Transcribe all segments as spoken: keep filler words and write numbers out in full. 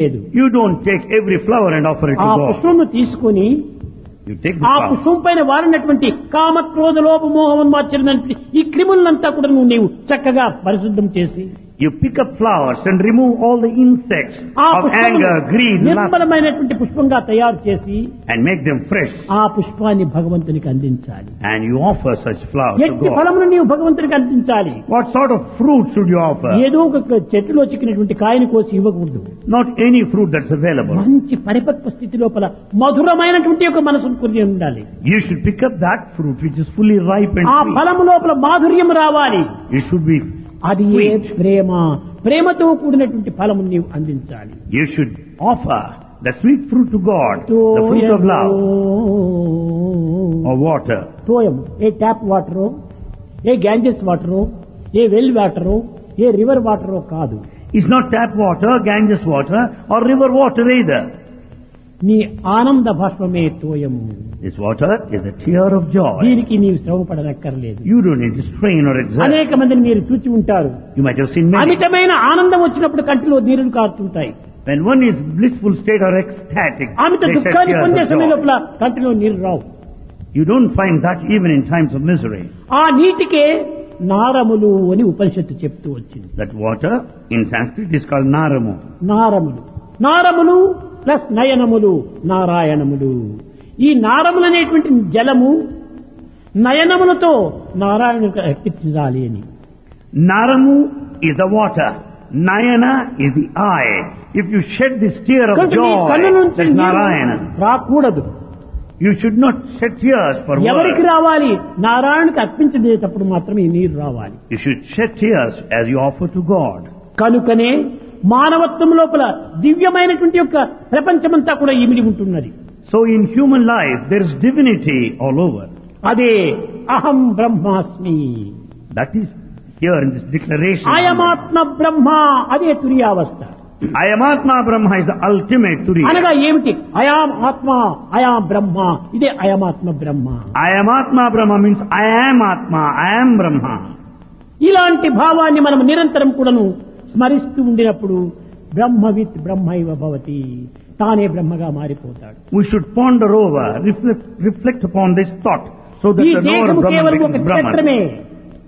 You don't take every flower and offer it to ఆ God. పుష్పమును తీసుకొని You take the ఆ flower. పుష్పం పైన వారినటువంటి కామ క్రోధ లోభ మోహమన్మాచరణి ఈ క్రిములంతా కూడా నువ్వు నీవు చక్కగా పరిశుద్ధం చేసి You pick up flowers and remove all the insects ఆ of పుష్పమును anger, greed, lust, నిర్మలమైనటువంటి పుష్పంగా తయారు చేసి and make them fresh. ఆ పుష్పాన్ని భగవంతునికి అందించాలి. And you offer such flowers to ఎట్టి God. ఫలమును నీవు భగవంతునికి అందించాలి. What sort of fruit should you offer? ఏదో ఒక చెట్టులో చిక్కినటువంటి కాయని కోసి ఇవ్వకూడదు. Not any fruit that's available. మంచి పరిపక్వ స్థితి లోపల మధురమైనటువంటి ఒక మనసును కొని ఉండాలి. You should pick up that fruit which is fully ripe and ఆ sweet. ఫలము లోపల మాధుర్యం రావాలి. It should be అది ఏ sweet. ప్రేమ, ప్రేమతో కూడినటువంటి ఫలము నీవు అందించాలి. You should offer the sweet fruit to God, the fruit of love or water. తోయం A tap వాటరో, A Ganges వాటరో, A well వాటరో, A river వాటరో కాదు. It's not tap water, Ganges water or river water either. నీ ఆనంద భాష్పమే తోయము. This water is a tear of joy. దీనికి నీవు శ్రమపడనక్కర్లేదు. You don't need to strain or exert. అనేక మందిని మీరు చూచి ఉంటారు. You might have seen many. అమితమైన ఆనందం వచ్చినప్పుడు కంటిలో నీరులు కారుతుంటాయి. When one is blissful state or ecstatic, Amit they shed దుఃఖాన్ని tears పొందే of సమయం joy. లోపల కంటిలో నీరు రావు. You don't find that even in times of misery. ఆ నీటికే నారములు అని ఉపనిషత్తు చెప్తూ వచ్చింది. That water in Sanskrit is called Naramu. నారములు నారములు plus నయనములు నారాయణములు. ఈ నారములు అనేటువంటి జలము నయనములతో నారాయణునికి అర్పించాలి అని. Naramu is the water. Nayana is the eye. If you shed this tear of కనుక నీ కన్ను joy, నుంచి that's నీరు Narayana. రాకూడదు. You should not shed tears for ఎవరికి words. రావాలి? నారాయణకి అర్పించేటప్పుడు మాత్రమే ఈ నీరు రావాలి. You should shed tears as you offer to God. కనుకనే మానవత్వం లోపల దివ్యమైనటువంటి యొక్క ప్రపంచమంతా కూడా ఇమిడి ఉంటున్నది. So in human life, there is divinity all over. అదే అహం బ్రహ్మాస్మి. That is here in this declaration. అయమాత్మ బ్రహ్మ, అదే తురియావస్థ. Ayamatma Brahma is the ultimate Turiya. అనగా ఏమిటి? అయాం ఆత్మ, అయాం బ్రహ్మ, ఇదే అయమాత్మ బ్రహ్మ. Ayamatma Brahma means I am Atma, I am Brahma. ఇలాంటి భావాన్ని మనం నిరంతరం కూడాను స్మరిస్తూ ఉండినప్పుడు బ్రహ్మవిత్ బ్రహ్మైవ భవతి, తానే బ్రహ్మగా మారిపోతాడు. We should ponder over, reflect, reflect upon this thought so that ఈ the knower దేహము of Brahman కేవలం ఒక becomes క్షేత్రమే. Brahman.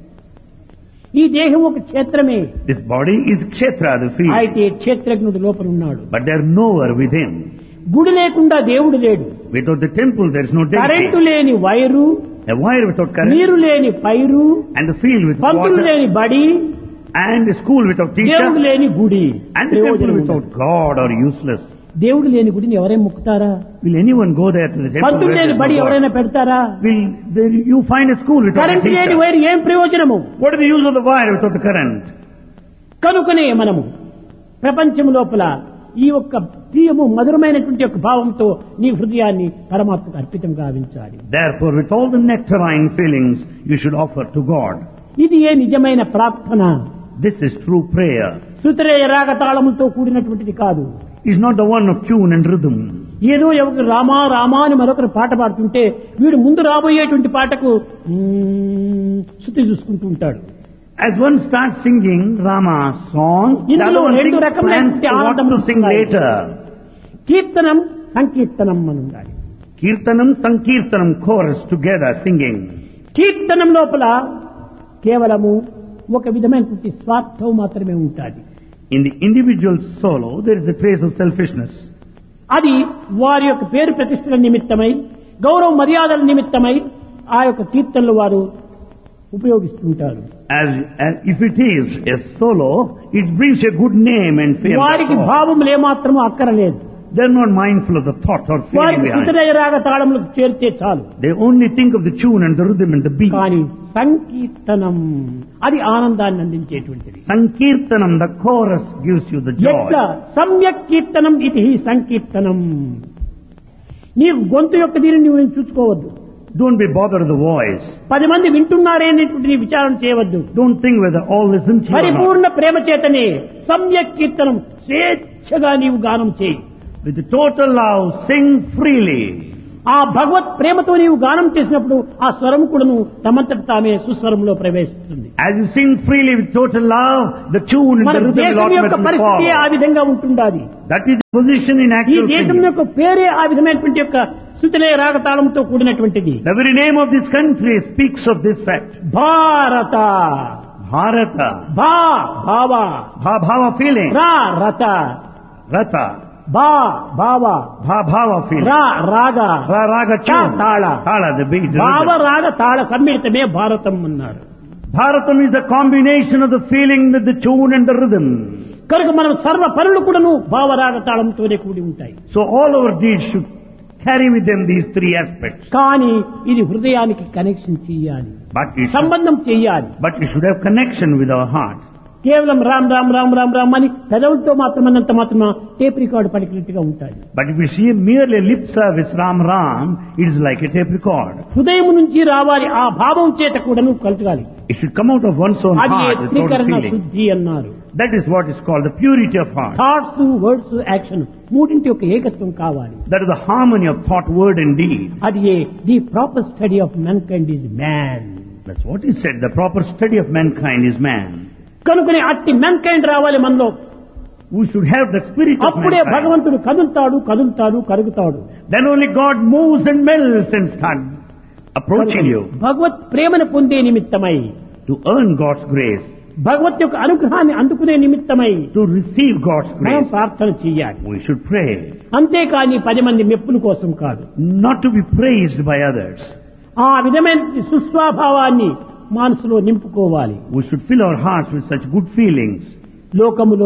ఈ దేహం ఒక క్షేత్రమే. This body is Kshetra, the field. అయితే క్షేత్రజ్ఞుడు లోపల ఉన్నాడు. But there is knower within. గుడి లేకుండా దేవుడు లేడు. Without the temple there is no current deity. లేని వైరు, A wire without నీరు current లేని పైరు, and the field without Pantulu water లేని బడి, and a school without దేవుడు teacher లేని గుడి. and the temple ప్రయోజనం without ఉండదు. God are useless. దేవుడు లేని గుడిని ఎవరైనా ముక్కుతారా? Will anyone go there to the temple? Pantulu where లేని there is బడి no God? ఎవరైనా పెడతారా? Will there, you find a school without a current లేని teacher? వైరు ఏం ప్రయోజనము? What is the use of the wire without the current? కనుకనే మనము ప్రపంచం లోపల ఈ యొక్క ప్రియము మధురమైనటువంటి యొక్క భావంతో నీ హృదయాన్ని పరమాత్మకు అర్పితం గావించాలి. Therefore, with all the nectarine feelings, you should offer to God. ఇది ఏ నిజమైన ప్రార్థన. This is true prayer. శృతిరేయ రాగ తాళములతో కూడినటువంటిది కాదు. It's not the one of tune and rhythm. ఏదో ఎవరికి రామా రామా అని మరొకరు పాట పాడుతుంటే వీడు ముందు రాబోయేటువంటి పాటకు మ్మ్ శృతి చూసుకుంటూ ఉంటాడు. As one starts singing Rama's song, the ఇందులో other one రెండు thinks రకమైన plans to what ఆనందం to sing ఉన్నాయి. later. కీర్తనం సంకీర్తనం అని ఉండాలి. Kirtanam, Sankirtanam, chorus together singing. కీర్తనం లోపల కేవలము ఒక విధమైనటువంటి స్వార్థం మాత్రమే ఉంటుంది. In the individual solo, there is a trace of selfishness. అది వారి యొక్క పేరు ప్రతిష్టల నిమిత్తమై, గౌరవ మర్యాదల నిమిత్తమై ఆ యొక్క కీర్తనలు వారు ఉపయోగిస్తుంటారు. As, as if it is a solo, it brings a good name and fame. వారికి That's all. భావములు ఏమాత్రము అక్కరలేదు. They're not mindful of the thought or feeling వారికి behind. శృతిరేయ రాగ తాళములకు చేరితే చాలు. They only think of the tune and the rhythm and the beat. కానీ సంకీర్తనం అది ఆనందాన్ని అందించేటువంటిది. Sankirtanam, the chorus gives you the ఎట్లా joy. సమ్యక్ కీర్తనం ఇది సంకీర్తనం. నీవు గొంతు యొక్క దీనిని నువ్వు చూసుకోవద్దు. Don't be bothered with the voice. పది మంది వింటున్నారే అనేటువంటి నీ విచారం చేయవద్దు. Don't think whether all listen to you or not. పరిపూర్ణ ప్రేమ చేతనే సమ్యక్ కీర్తనం స్వేచ్ఛగా నీవు గానం చేయి. With the total love, sing freely. ఆ భగవత్ ప్రేమతో నీవు గానం చేసినప్పుడు ఆ స్వరం కూడాను తమంతట తామే సుస్వరంలో ప్రవేశిస్తుంది. As you sing freely with total love, the tune and మన the rhythm will దేశం యొక్క automatically పరిస్థితి ఆ follow. విధంగా ఉంటుండాలి. That is the position in ఈ actual దేశం singing. యొక్క పేరే ఆ విధమైనటువంటి యొక్క Shruthilaya రాగతాళంతో కూడినటువంటిది. The very name of this country speaks of this fact. భారత Bharata. భా భావ Bha bhava feeling. రా రత Rata. భా భావ Bha bhava feeling. రా రాగ Ra raga తా tune. Tala Tala, the beat. the భావ rhythm. రాగ తాళ సమ్మిళితమే భారతం అన్నారు. Bharatam is the combination of the feeling with the tune and the rhythm. కనుక మనం సర్వ పనులు కూడాను భావరాగ తాళంతోనే కూడి ఉంటాయి. So all our deeds should carry with them these three aspects. కానీ ఇది హృదయానికి కనెక్షన్ చెయ్యాలి, But it should, సంబంధం చెయ్యాలి. but it should have connection with our heart. కేవలం రామ్ రామ్ రామ్ రామ్ రామ్ అని పెదవులతో మాత్రమన్నంత మాత్రమా టేప్ రికార్డు పలికినట్టుగా ఉంటాయి. But if we see merely lip service Ram Ram, it is like a tape record. హృదయం నుంచి రావాలి, ఆ భావం చేత కూడాను కలుగాలి. It should come out of one's own అది heart with total త్రికరణ feeling. శుద్ధి అన్నారు. That is what is called the purity of heart. Thoughts words action మూడింటి యొక్క ఏకత్వం కావాలి. That is the harmony of thought, word and deed. అది the proper study of man kind is man. That's what is said. The proper study of mankind is man. కనుకనే అట్టి man kind రావాలి మనలో. We should have the spirit of అప్పుడే mankind. భగవంతుడు కదులుతాడు కదులుతాడు కరుగుతాడు. Then only God moves and melts and starts approaching you. భగవత్ ప్రేమను పొందే నిమిత్తమై, To earn God's grace, భగవత్ యొక్క అనుగ్రహాన్ని అందుకునే నిమిత్తమై to receive God's మనం grace, ప్రార్థన చేయాలి. we should pray. అంతేకాని పది మంది మెప్పుల కోసం కాదు. Not to be praised by others. ఆ విధమైన సుస్వభావాన్ని మనసులో నింపుకోవాలి. We should fill our hearts with such good feelings. లోకములో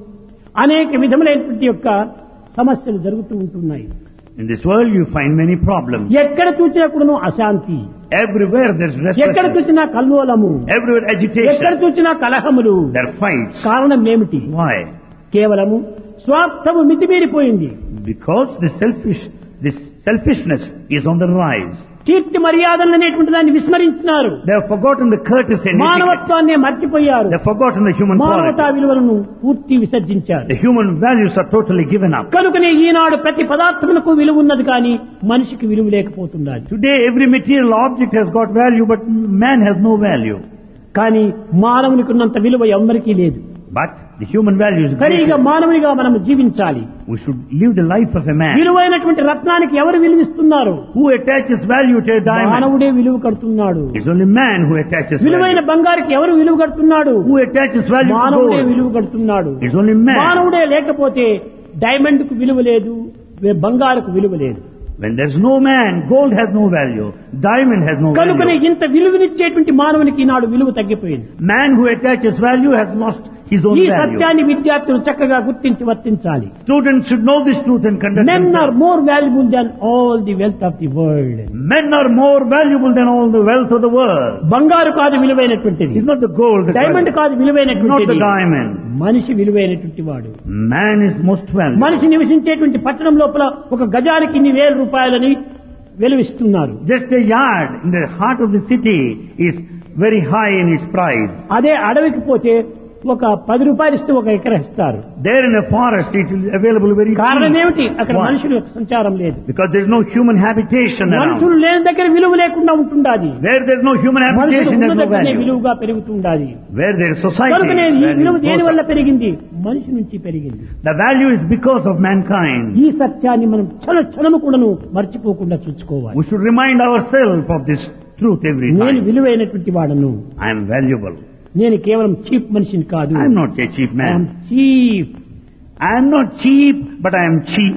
అనేక విధములైనటువంటి యొక్క సమస్యలు జరుగుతూ ఉంటున్నాయి. In this world you find many problems. ఎక్కడ చూసినా కూడాను అశాంతి, Everywhere there's ఎక్కడ restlessness. చూసినా కల్లోలము, Everywhere ఎక్కడ agitation. చూసినా కలహములు. There are fights. కారణం ఏమిటి? Why? కేవలము స్వార్థము మితిమీరిపోయింది. Because the selfish, this selfishness is on the rise. కీర్తి మర్యాదలు అనేటువంటి దాన్ని విస్మరించినారు. They have forgotten the courtesy and etiquette. మానవత్వాన్ని మర్చిపోయారు. They have forgotten the human మానవతా quality. విలువలను పూర్తి విసర్జించారు. The human values are totally given up. కనుకనే ఈనాడు ప్రతి పదార్థములకు విలువ ఉన్నది కానీ మనిషికి విలువ లేకపోతున్నది. Today every material object has got value, but man has no value. కానీ మానవునికి ఉన్నంత విలువ ఎవ్వరికీ లేదు. But the human value is సరిగా greater. మానవునిగా మనం జీవించాలి. We should live the life of a man. విలువైనటువంటి రత్నానికి ఎవరు విలువిస్తున్నారు? Who attaches value to a diamond? మానవుడే విలువ కడుతున్నాడు. It's only man who attaches విలువైన value. బంగారుకి ఎవరు విలువ కడుతున్నాడు? Who attaches value to మానవుడే gold? విలువ కడుతున్నాడు. It's only man. మానవుడే లేకపోతే డైమండ్ కు విలువ లేదు, బంగారుకు విలువ లేదు. When there's no man, gold has no value. Diamond has no కనుకనే value. ఇంత విలువనిచ్చేటువంటి మానవునికి ఈనాడు విలువ తగ్గిపోయింది. Man who attaches value has lost his own ఈ value. సత్యాన్ని విద్యార్థులు చక్కగా గుర్తించి వర్తించాలి. Students should know this truth and conduct Men are themselves. more valuable than all the wealth of the world. Men are more valuable than all the wealth of the world. బంగారు కాదు విలువైనటువంటిది, It's not the gold that's diamond valuable. కాదు Not విలువైనటువంటిది, the diamond. మనిషి విలువైనటువంటి వాడు. Man is most valuable. మనిషి నివసించేటువంటి పట్టణం లోపల ఒక గజానికి ఇన్ని వేల రూపాయలని వెలువిస్తున్నారు. Just a yard in the heart of the city is very high in its price. అదే అడవికి పోతే ఒక పది రూపాయలు ఇస్తే ఒక ఎకరా ఇస్తారు. There in a forest it is available very కారణం cheap. ఏమిటి? అక్కడ Why? మనుషుల యొక్క సంచారం లేదు. Because there is no human habitation మనుషులు around. లేని దగ్గర విలువ లేకుండా ఉంటుండాది. Where there is no human మనుషులు habitation, there ఉన్న is no దగ్గరనే value. విలువగా పెరుగుతుండాది. Where there is society, కనుకనే ఈ value విలువ దేని goes వల్ల up. పెరిగింది? మనిషి నుంచి పెరిగింది. The value is because of mankind. ఈ సత్యాన్ని మనం క్షణ క్షణము కూడాను మర్చిపోకుండా చూసుకోవాలి. We should remind ourselves of this truth every నేను time. విలువైనటువంటి వాడను. I am valuable. నేను కేవలం చీప్ మనిషిని కాదు. I am not a cheap man. Cheap. I am not cheap, but I am chief.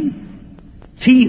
Chief.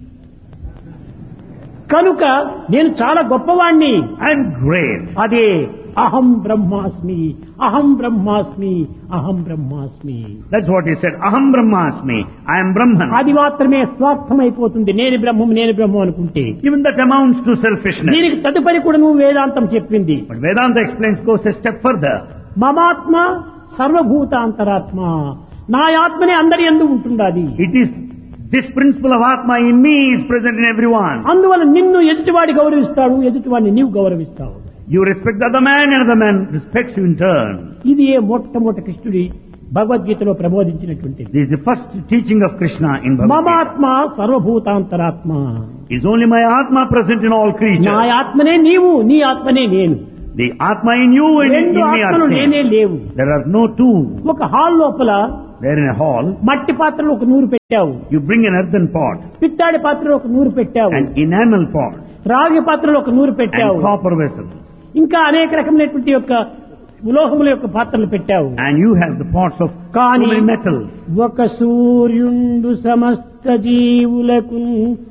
కనుక నేను చాలా గొప్పవాణ్ణి. I am great. అదే అహం బ్రహ్మాస్మి, అహం బ్రహ్మాస్మి, అహం బ్రహ్మాస్మి. That's what he said. Aham Brahmasmi. I am Brahman. అది మాత్రమే స్వార్థమైపోతుంది. నేను బ్రహ్మం నేను బ్రహ్మం అనుకుంటే. Even that amounts to selfishness. దీనికి తదుపరి కూడా నువ్వు వేదాంతం చెప్పింది. But Vedanta explains, goes a step further. మమాత్మ సర్వభూతాంతరాత్మ, నా ఆత్మనే అందరి యందు ఉంటుండాది. It is this principle of Atma in me is present in everyone. అందువల్ల నిన్ను ఎదుటివాడి గౌరవిస్తాడు, ఎదుటివాడిని నీవు గౌరవిస్తావు. You respect the other man and the other man respects you in turn. ఇది ఏ మొట్టమొదటి కృష్ణుడి భగవద్గీతలో ప్రబోధించినటువంటిది. This is the first teaching of Krishna in Bhagavad Gita. మమాత్మ సర్వభూతాంతరాత్మ. Is only my Atma present in all creatures. నా ఆత్మనే నీవు, నీ ఆత్మనే నేను. The Atma in you and in రెండు me are ఆత్మలు లేనే same. లేవు. There are no two. ఒక హాల్ లోపల There in a hall, మట్టి పాత్రలో ఒక నూరు పెట్టావు, you bring an earthen pot, పిత్తాడి పాత్రలో ఒక నూరు పెట్టావు, an enamel pot, రాగి పాత్రలో ఒక నూరు పెట్టావు, and copper vessel. ఇంకా అనేక రకమైనటువంటి యొక్క ఉలోహముల యొక్క పాత్రలు పెట్టావు. And you have the pots of so కానీ many metals. ఒక సూర్యుండు సమస్త జీవులకు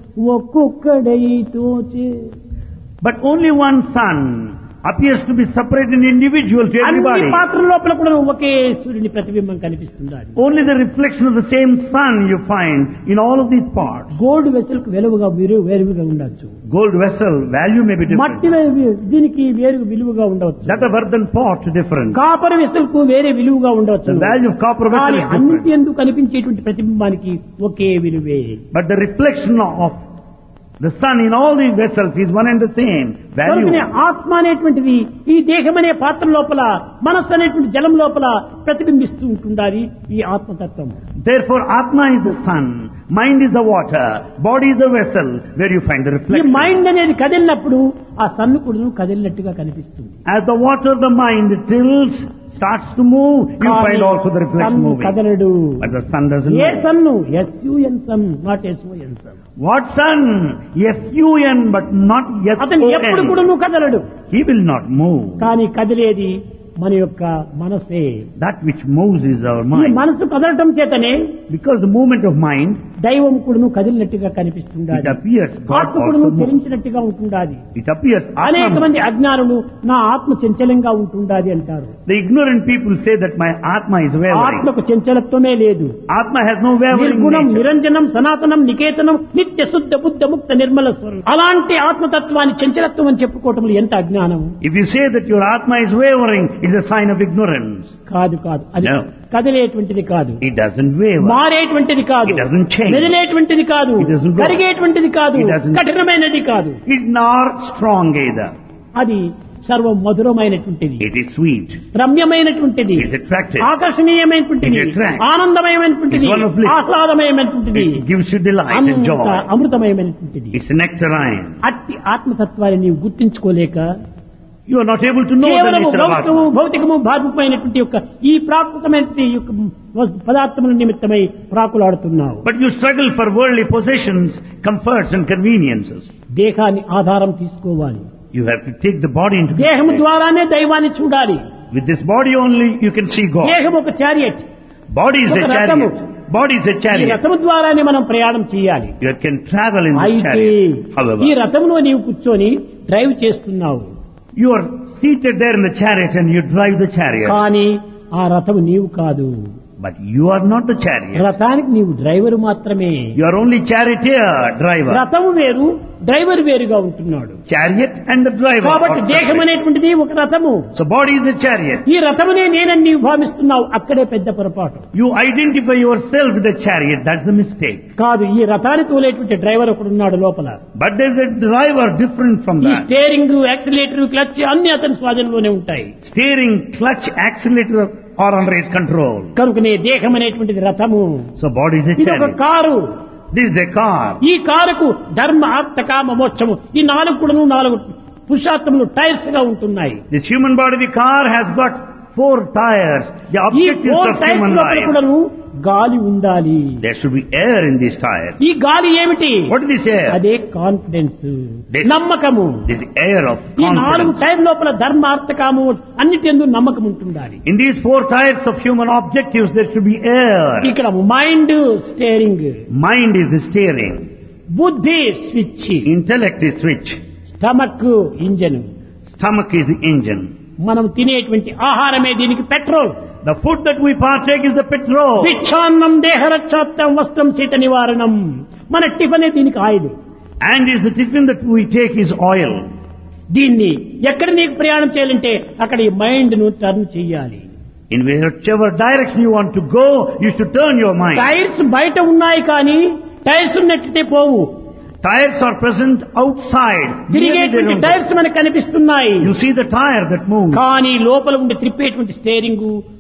ఒక్కొక్కడై తోచే. But only one sun appears to be separate and individual to అన్ని everybody. పాత్రల లోపల కూడా ఒకే సూర్యుని ప్రతిబింబం కనిపిస్తుంది. Only the reflection of the same sun you find in all of these parts. Gold vessel కు వెలువగా వేరు వేరుగా ఉండొచ్చు. Gold vessel value may be different. మట్టి వే- దీనికి వేరు విలువగా ఉండవచ్చు. That of earthen pot different. Copper vessel కు వేరే విలువగా ఉండవచ్చు. The value of copper vessel కానీ is అన్నిటి different. ఎందుకు కనిపించేటువంటి ప్రతిబింబానికి ఒకే విలువే. But the reflection of the sun in all these vessels is one and the same value. కనుకనే ఆత్మ అనేటువంటిది ఈ దేహం అనే పాత్ర లోపల, మనస్సు అనేటువంటి జలం లోపల ప్రతిబింబిస్తూ ఉంటుండాలి ఈ ఆత్మతత్వం. Therefore, Atma is the sun, mind is the water, body is the vessel where you find the ఈ reflection. మైండ్ అనేది కదిలినప్పుడు ఆ సన్ను కూడా కదిలినట్టుగా కనిపిస్తుంది. As the water, the mind tilts, starts to move, you కానీ find also the reflection sun moving. కదలడు. But the sun doesn't A move. Sun? SUN sun, not SON sun. What sun? S U N but not S అతను O ఎప్పుడు N. కూడా నువ్వు కదలడు. He will not move. కానీ కదిలేది మన యొక్క మనసే. That which moves is our ఈ mind. మనసు కదలటం చేతనే Because the movement of mind, దైవం కూడా కదిలినట్టుగా కనిపిస్తుండాలి. it appears God ఆత్మ కూడా also moves. చలించినట్టుగా ఉంటుండాలి. It appears అనేక Atma. మంది అజ్ఞానులు నా ఆత్మ చంచలంగా ఉంటుండాలి అంటారు. The ignorant people say that my Atma is wavering. ఆత్మకు చంచలత్వమే లేదు. Atma has no wavering నిర్గుణం, nature. నిరంజనం, సనాతనం, నికేతనం, నిత్య శుద్ధ బుద్ధ ముక్త నిర్మల స్వరం. అలాంటి ఆత్మతత్వాన్ని చంచలత్వం అని చెప్పుకోవటం ఎంత అజ్ఞానం. If you say that your Atma is wavering, it's a sign of ignorance. కాదు కాదు అది No. కదిలేటువంటిది కాదు, It doesn't waver. మారేటువంటిది కాదు, It doesn't change. మెదిలేటువంటిది కాదు, It doesn't go. కరిగేటువంటిది కాదు, It doesn't- కఠినమైనది కాదు. It's not strong either. అది సర్వం మధురమైనటువంటిది, It is sweet. రమ్యమైనటువంటిది, It is attractive. ఆకర్షణీయమైనటువంటిది, It attracts. ఆనందమయమైనటువంటిది, It's one of bliss. ఆహ్లాదమయమైనటువంటిది, It gives you delight and అంత joy. అమృతమయమైనటువంటిది. It's nectarine. అట్టి ఆత్మతత్వాన్ని నీవు గుర్తించుకోలేక You are not able to know the కేవలము nature of భౌతికము Atma. భౌతికము భావికమైనటువంటి యొక్క ఈ ప్రాకృతమైనటువంటి యొక్క పదార్థముల నిమిత్తమై ప్రాకులాడుతున్నావు. But you struggle for worldly possessions, comforts and conveniences. దేహాన్ని ఆధారం తీసుకోవాలి. You have to take the body into దేహము consideration. ద్వారానే దైవాన్ని చూడాలి. With this body only you can see God. దేహం ఒక చారియట్, Body is a ఒక రథము. chariot. Body is a ఈ chariot. రథము ద్వారానే మనం ప్రయాణం చేయాలి. You can travel in this అయితే chariot. However, ఈ రథంలో నీవు కూర్చొని డ్రైవ్ చేస్తున్నావు, you are seated there in the chariot and you drive the chariot. కానీ ఆ రథము నీవు కాదు. But you are not the chariot. రథానికి నీవు డ్రైవర్ మాత్రమే. You are only charioteer, driver. రథము వేరు, డ్రైవర్ వేరుగా ఉంటున్నాడు. Chariot and the driver. కాబట్టి are దేహం separate. అనేటువంటిది ఒక రథము. So body is a chariot. ఈ రథమునే నేనని నీవు భావిస్తున్నావు, అక్కడే పెద్ద పొరపాటు. You identify yourself with the chariot. That's the mistake. కాదు, ఈ రథాన్ని తోలేటువంటి డ్రైవర్ ఒకడు ఉన్నాడు లోపల. But there's a driver different from ఈ that. స్టేరింగ్, యాక్సిలేటర్, క్లచ్ అన్ని అతని స్వాధీనంలోనే ఉంటాయి. Steering, clutch, accelerator are under his control. కనుకనే దేహం అనేటువంటిది రథము. So body is a ఇది ఒక chariot. Car. This is a car. ఈ కారుకు ధర్మ, అర్థ, కామ, మోక్షము ఈ నాలుగు కూడాను నాలుగు పురుషార్థములు టైర్స్ గా ఉంటున్నాయి. This human body, the car has got four tires. The ఈ objectives four of tyres human లోపల life. కూడాను గాలి ఉండాలి. There should be air in these tires. ఈ గాలి ఏమిటి? What is this air? అదే కాన్ఫిడెన్స్, This- నమ్మకము. This air of ఈ నాలుగు confidence. టైర్ లోపల ధర్మ, అర్థ, కాము అన్నిటి యందు నమ్మకం ఉంటుండాలి. In these four tires of human objectives, there should be air. ఇక్కడ mind steering, Mind is the steering. బుద్ధి switch, Intellect is switch. Stomach engine. Stomach is the engine. మనం తినేటువంటి ఆహారమే దీనికి petrol. The food that we partake is the petrol. భిక్షాన్నం దేహరక్షాత్తం వస్త్రం శీత నివారణం. మన టిఫనే దీనికి oil. And is the tiffin that we take is oil. దీన్ని ఎక్కడ నీకు ప్రయాణం చేయాలంటే అక్కడ ఈ మైండ్ ను టర్న్ చేయాలి. In whichever direction you want to go, you should turn your mind. Tyres బయట ఉన్నాయి కానీ టైర్స్ నెట్టితే పోవు. Tires are present outside. Really they తిరిగేటువంటి don't tyres మనకు కనిపిస్తున్నాయి. go. You see the tire that moves. కానీ లోపల ఉండి త్రిప్పేటువంటి స్టీరింగ్,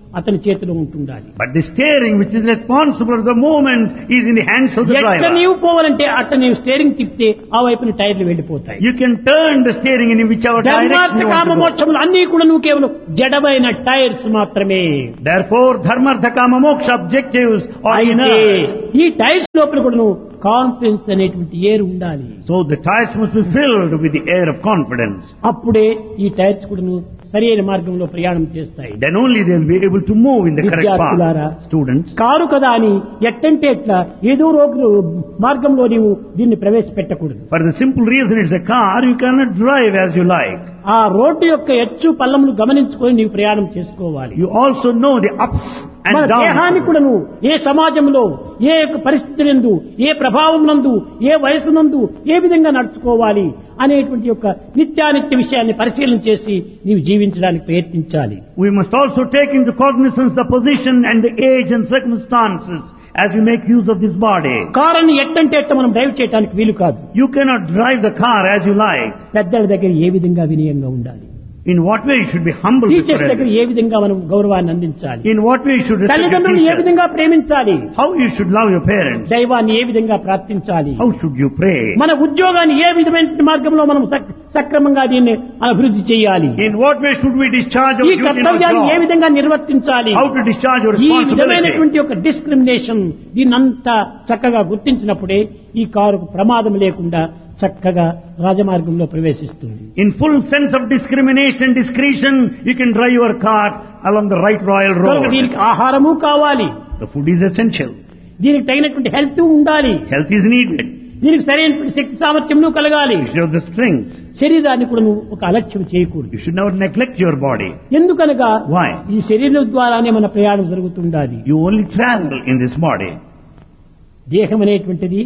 అతని చేతిలో ఉంటుండాలి. But the steering which is responsible for the movement is in the hands of the ఎట్లా driver. నీవు పోవాలంటే అట్లా నీవు స్టీరింగ్ తిప్పితే ఆ వైపున టైర్లు వెళ్ళిపోతాయి. You can turn the steering in whichever direction ధర్మార్థ you want comma to go. మోక్షములు అన్ని కూడా నువ్వు కేవలం జడమైన టైర్స్ మాత్రమే. Therefore, dharmartha kama moksha objectives are అయితే inert. ఈ టైర్స్ లోపల కూడా నువ్వు కాన్ఫిడెన్స్ అనేటువంటి ఎయిర్ ఉండాలి. So the tires must be filled with the air of confidence. అప్పుడే ఈ టైర్స్ కూడా నువ్వు సరైన మార్గంలో ప్రయాణం చేస్తాయి. Then only they will be able to move in the correct విద్యార్థులారా, path. Students, కారు కదా అని ఎట్టంటే ఎట్లా ఏదో రోడ్డు మార్గంలో నీవు దీన్ని ప్రవేశపెట్టకూడదు. for the simple reason it's a car, you cannot drive as you like. ఆ రోడ్డు యొక్క ఎచ్చు పల్లమును గమనించుకొని నీవు ప్రయాణం చేసుకోవాలి. You also know the ups మన and దేహాన్ని downs. కూడా నువ్వు ఏ సమాజంలో ఏ యొక్క పరిస్థితి నందు ఏ ప్రభావం నందు ఏ వయసు నందు ఏ విధంగా నడుచుకోవాలి అనేటువంటి యొక్క నిత్యానిత్య విషయాన్ని పరిశీలన చేసి నీవు జీవించడానికి ప్రయత్నించాలి. We must also take into cognizance the position and the age and circumstances as we make use of this body. కారుని ఎట్టంటే ఎట్ట మనం డ్రైవ్ చేయడానికి వీలు కాదు. You cannot drive the car as you like. పెద్దల దగ్గర ఏ విధంగా వినయంగా ఉండాలి, In what way you should be humble before teachers దగ్గర others. ఏ విధంగా మనం గౌరవాన్ని అందించాలి, In what way you should respect your తల్లిదండ్రులు ఏ teachers. విధంగా ప్రేమించాలి, How you should love your parents. దైవాన్ని ఏ విధంగా ప్రార్థించాలి, How should you pray. మన ఉద్యోగాన్ని ఏ విధమైన మార్గంలో మనం సక్- సక్రమంగా దీన్ని అభివృద్ధి చేయాలి, In what way should we discharge our ఈ duty in our కర్తవ్యాన్ని ఏ job. విధంగా నిర్వర్తించాలి. How to discharge your ఈ responsibility. విధమైనటువంటి ఒక డిస్క్రిమినేషన్ దీన్నంతా చక్కగా గుర్తించినప్పుడే ఈ కారుకు ప్రమాదం లేకుండా చక్కగా రాజమార్గంలో ప్రవేశిస్తుంది. In full sense of discrimination and discretion, you can drive your car along the right royal కనుక road. దీనికి ఆహారము కావాలి, The food is essential. దీనికి తగినటువంటి హెల్త్ ఉండాలి, Health is needed. దీనికి సరైనటువంటి శక్తి సామర్థ్యము కలగాలి. You should have the strength. శరీరాన్ని కూడా నువ్వు ఒక అలక్ష్యం చేయకూడదు. You should never neglect your body. ఎందుకనగా Why? ఈ శరీరం ద్వారానే మన ప్రయాణం జరుగుతుండాలి. You only travel in this body. దేహం అనేటువంటిది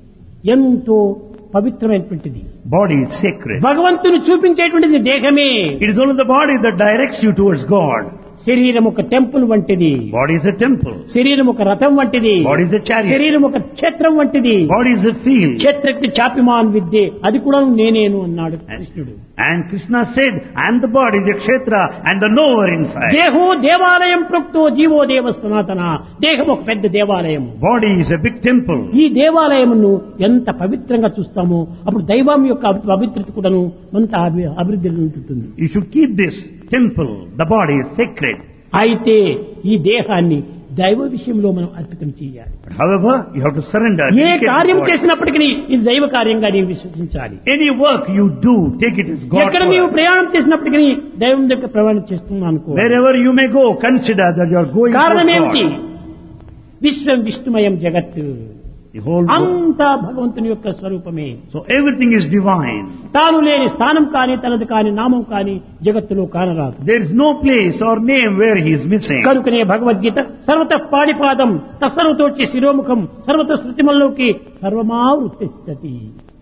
ఎంతో పవిత్రమైనటువంటిది. Body is sacred. భగవంతుని చూపించేటువంటిది దేహమే. It is only the body that directs you towards God. శరీరం ఒక టెంపుల్ వంటిది, Body is a temple. శరీరం ఒక రథం వంటిది, Body is a chariot. శరీరం ఒక క్షేత్రం వంటిది. Body is a field. క్షేత్రకి చాపిమాన్ విద్యే, అది కూడా నేనేను అన్నాడు కృష్ణుడు. And Krishna said, I am the body, the kshetra, and the knower inside. దేహో దేవాలయం ప్రోక్తో జీవో దేవ సనాతన. దేహం ఒక పెద్ద దేవాలయం. Body is a big temple. ఈ దేవాలయమును ఎంత పవిత్రంగా చూస్తామో అప్పుడు దైవం యొక్క పవిత్రత కూడాను అంత అభి- అభివృద్ధి చెందుతుంది. You should keep this temple. The body is sacred. అయితే ఈ దేహాన్ని దైవ విషయంలో మనం అర్పితం చేయాలి. But however, you have to surrender. A dedicate this కార్యం body. చేసినప్పటికీ ఇది దైవ కార్యంగా నీవు విశ్వసించాలి. Any work you do, take it as God's ఎక్కడ నీవు work. ప్రయాణం చేసినప్పటికీ దైవం దగ్గర ప్రయాణం చేస్తున్నాను అనుకో. Wherever you may go, consider that you are going కారణం towards ఏమిటి? God. విశ్వం విష్ణుమయం జగత్, The whole world. అంతా భగవంతుని యొక్క స్వరూపమే. So everything is divine. తాను లేని స్థానం కాని తనది కాని నామం కాని జగత్తులో కానరాదు. There is no place or name where he is missing. కనుకనే భగవద్గీత సర్వత పాడిపాదం తత్సర్వతోచి శిరోముఖం సర్వత శృతిమల్లోకి సర్వమా వృత్తిస్తతి.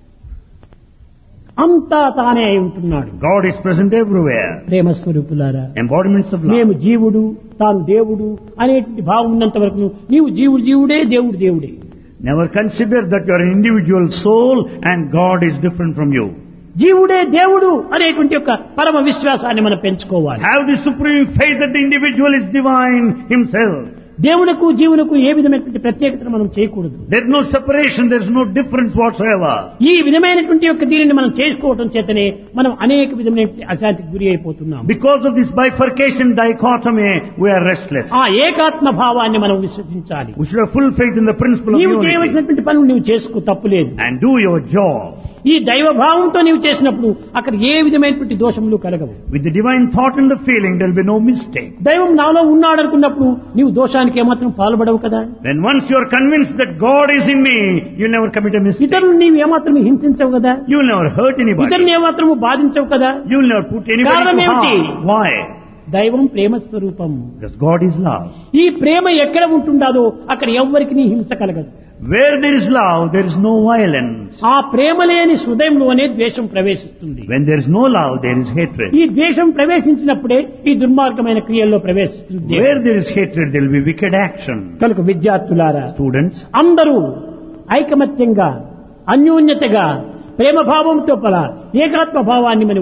అంతా తానే అయి ఉంటున్నాడు. God is present everywhere. ప్రేమ స్వరూపులారా, Embodiments of మేము love. జీవుడు తాను దేవుడు అనేటువంటి భావం ఉన్నంత వరకు నీవు జీవుడు జీవుడే దేవుడు దేవుడే. Never consider that you are an individual soul and God is different from you. జీవుడే దేవుడు అనేటువంటి యొక్క పరమ విశ్వాసాన్ని మనం పెంచుకోవాలి. Have the supreme faith that the individual is divine himself. దేవునకు జీవునకు ఏ విధమైనటువంటి ప్రత్యేకతను మనం చేయకూడదు. There is no separation, there is no difference whatsoever. ఈ విధమైనటువంటి యొక్క దీనిని మనం చేసుకోవటం చేతనే మనం అనేక విధమైన అశాంతికి గురి అయిపోతున్నాం. Because of this bifurcation, dichotomy, we are restless. ఆ ఏకాత్మ భావాన్ని మనం విశ్వసించాలి. We should have full faith in the principle of నీవు unity చేయవలసినటువంటి పనులు నీవు చేసుకో, తప్పులేదు. and do your job. ఈ దైవ భావంతో నీవు చేసినప్పుడు అక్కడ ఏ విధమైనటువంటి దోషములు కలగవు. With the divine thought and the feeling, there will be no mistake. దైవం నాలో ఉన్నాడనుకున్నప్పుడు నీవు దోషానికి ఏమాత్రం పాల్పడవు కదా. Then once you are convinced that God is in me, you never commit a mistake. ఇతరులు నీవు ఏమాత్రం హింసించవు కదా. You will never hurt anybody. ఇతరులు ఏమాత్రము బాధించవు కదా. You will never put anybody కారణం to ఏమిటి? harm. Why? దైవం ప్రేమ స్వరూపం. Because God is love. ఈ ప్రేమ ఎక్కడ ఉంటుండాదో అక్కడ ఎవ్వరికి నీ హింస కలగదు. Where there is love, there is no violence. ఆ ప్రేమ లేని హృదయంలోనే ద్వేషం ప్రవేశిస్తుంది. When there is no love, there is hatred. ఈ ద్వేషం ప్రవేశించినప్పుడే ఈ దుర్మార్గమైన క్రియల్లో ప్రవేశిస్తుంది. Where there is hatred, there will be wicked action. కనుక విద్యార్థులారా, Students, అందరూ ఐకమత్యంగా అన్యోన్యతగా ప్రేమ భావంతో పల ఏకాత్మ భావాన్ని మనం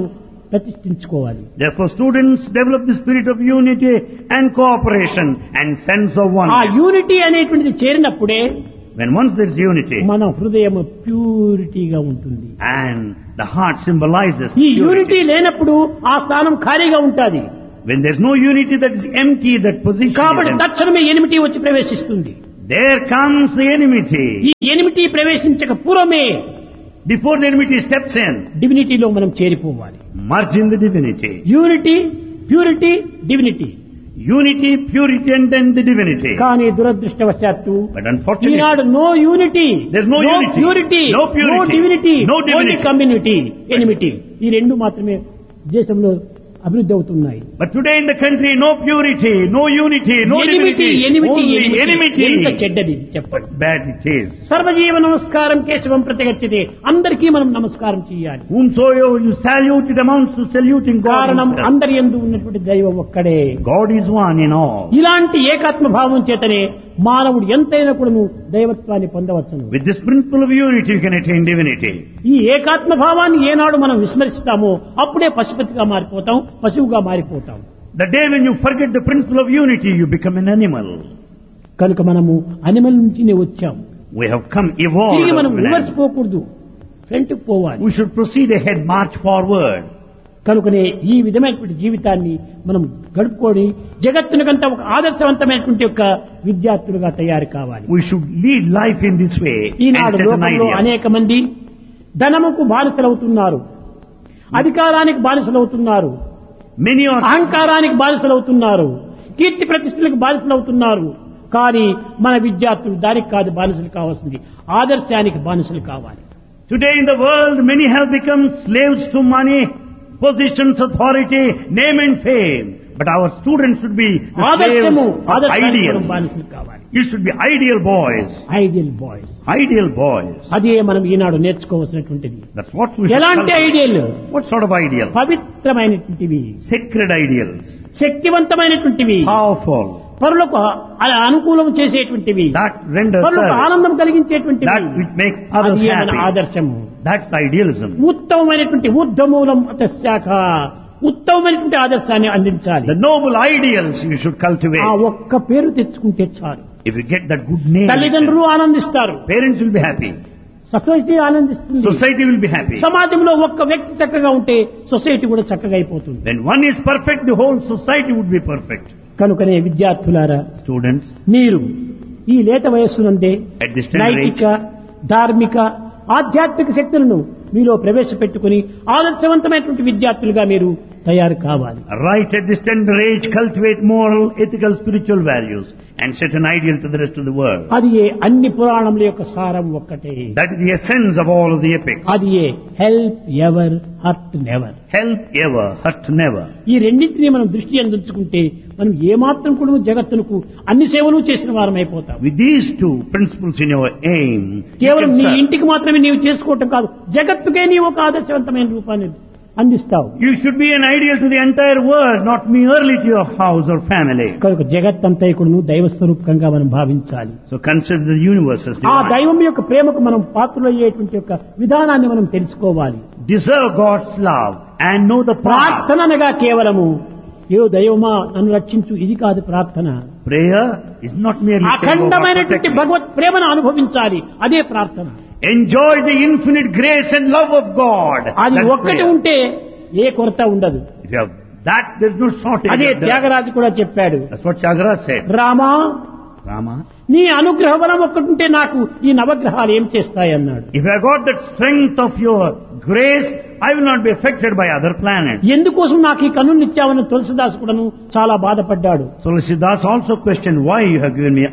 ప్రతిష్ఠించుకోవాలి. Therefore, students develop the spirit of unity and cooperation and sense of ఆ oneness. యూనిటీ అనేటువంటిది చేరినప్పుడే When once there is unity మన హృదయం ప్యూరిటీగా ఉంటుంది. and the heart symbolizes ఈ యూనిటీ purity. లేనప్పుడు ఆ స్థానం ఖాళీగా ఉంటుంది. When there is no unity, that is empty, that position is కాబట్టి empty. తక్షణమే ఎనిమిటీ వచ్చి ప్రవేశిస్తుంది. There comes the enmity. ఈ ఎనిమిటీ ప్రవేశించక పూర్వమే Before the enmity steps in, డివినిటీలో మనం చేరిపోవాలి. merge in the divinity. Unity, purity, divinity. Unity, purity, and then the divinity. కానీ దురదృష్టవశాత్తు But unfortunately, Eenadu no unity, There's no unity, purity, no purity, no divinity, no divinity. Only community, enmity. ఈ రెండు మాత్రమే దేశంలో అభివృద్ధి అవుతున్నాయి. but today in the country, no purity, no unity, no enmity, divinity, enmity, only enmity. ఎంత చెడ్డది చెప్పండి. Bad it is. సర్వజీవ నమస్కారం కేశవం ప్రతిగచ్చితే అందరికీ మనం నమస్కారం చేయాలి. Whomsoever you salute, it amounts to saluting God కారణం himself. అందరి యందు ఉన్నటువంటి దైవం ఒక్కడే. God is one in all. ఇలాంటి ఏకాత్మ భావం చేతనే మానవుడు ఎంతైనా కూడాను దైవత్వాన్ని పొందవచ్చును. With this principle of unity, you can attain divinity. ఈ ఏకాత్మ భావాన్ని ఏనాడు మనం విస్మరిస్తామో అప్పుడే పశుపతిగా మారిపోతాం, పశువుగా మారిపోతాం. The day when you forget the principle of unity, you become an animal. కనుక మనము అనిమల్ నుంచినే వచ్చాం. We have come evolved. తిరిగి మనం out of an reverse animal. పోకూడదు, ఫ్రంట్ పోవాలి. We should proceed ahead, march forward. కనుకనే ఈ విధమైనటువంటి జీవితాన్ని మనం గడుపుకొని జగత్తునికంతా ఒక ఆదర్శవంతమైనటువంటి ఒక విద్యార్థులుగా తయారు కావాలి. We should lead life in this way and Eenadu set an లోకంలో ideal. అనేక మంది ధనముకు బానిసలవుతున్నారు, అధికారానికి బానిసలవుతున్నారు, Many are అహంకారానికి బానిసలవుతున్నారు, కీర్తి ప్రతిష్టలకు బానిసలవుతున్నారు. కానీ మన విద్యార్థులు దానికి కాదు బానిసలు కావాల్సింది, ఆదర్శానికి బానిసలు కావాలి. Today in the world, many have become slaves to money, positions, authority, name and fame. But our students should be the slaves ఆదర్శము, of ఆదర్శానికి మనం ideals. బానిసలు కావాలి. You should be ideal boys. Ideal boys, Ideal boys. అదే మనం ఈనాడు నేర్చుకోవాల్సినటువంటిది. That's what we should ఎలాంటి cultivate. Ideal? What sort of ideal? పవిత్రమైనటువంటివి, Sacred ideals. శక్తివంతమైనటువంటివి, Powerful. పరులకు అ- అనుకూలం చేసేటువంటివి, That renders పరులకు service. ఆనందం కలిగించేటువంటివి. That which makes others అది మన happy. ఆదర్శము. That's idealism. ఉత్తమమైనటువంటి ఊర్ధమూలం శాఖ, ఉత్తమమైనటువంటి ఆదర్శాన్ని అందించాలి. The noble ideals you should ఆ cultivate. ఒక్క పేరు తెచ్చుకుంటే చాలు. If you get that good name, తల్లిదండ్రులు ఆనందిస్తారు, parents will be happy. Society ఆనందిస్తుంది, Society will be happy. సమాజంలో ఒక్క వ్యక్తి చక్కగా ఉంటే సొసైటీ కూడా చక్కగా అయిపోతుంది. When one is perfect, the whole society would be perfect. కనుకనే విద్యార్థులారా, Students, మీరు ఈ లేత వయస్సునందే at this tender నైతిక, age, ధార్మిక, ఆధ్యాత్మిక శక్తులను మీలో ప్రవేశపెట్టుకుని ఆదర్శవంతమైనటువంటి విద్యార్థులుగా మీరు తయారు కావాలి. right at this tender age, cultivate moral, ethical, spiritual values and set an ideal to the rest of the world. అది ఏ అన్ని పురాణముల యొక్క సారం ఒక్కటే. That is the essence of all of the epics. అది ఏ help ever, hurt never. Help ever, hurt never. ఈ రెండింటినీ మనం దృష్టి అందించుకుంటే మనం ఏమాత్రం కూడా జగత్తునకు అన్ని సేవలు చేసిన వారం అయిపోతాం. With these two principles in your aim, you కేవలం can నీ serve. ఇంటికి మాత్రమే నీవు చేసుకోవటం కాదు, జగత్తుకే నీవు ఒక ఆదర్శవంతమైన రూపాన్ని అందిస్తావు. You should be an ideal to the entire world, not merely to your house or family. కనుక జగత్తంతైకుడును దైవ స్వరూపకంగా మనం భావించాలి. So consider the universe as ఆ divine. దైవం యొక్క ప్రేమకు మనం పాత్రులయ్యేటువంటి యొక్క విధానాన్ని మనం తెలుసుకోవాలి. Deserve God's love and know the path. ప్రార్థన అనగా కేవలము ఏ దైవమా నన్ను రక్షించు, ఇది కాదు ప్రార్థన. Prayer is not merely saying, "Oh, God, అఖండమైనటువంటి protect me." భగవత్ ప్రేమను అనుభవించాలి, అదే ప్రార్థన. Enjoy the infinite grace and love of God. అది That's ఒక్కటి prayer. ఉంటే ఏ కొరత ఉండదు. If you have that, there's no shortage. అదే of that. త్యాగరాజు కూడా చెప్పాడు, That's what Tyagaraja said. Rama Rama, నీ అనుగ్రహ బలం ఒక్కటుంటే నాకు ఈ నవగ్రహాలు ఏం చేస్తాయి అన్నాడు. if I got that strength of your grace, I will not be affected by other planets. ఎందుకోసం నాకు ఈ కన్నులు ఇచ్చావని తులసిదాసు కూడాను చాలా బాధపడ్డాడు. So Tulsidas also questioned why you have given me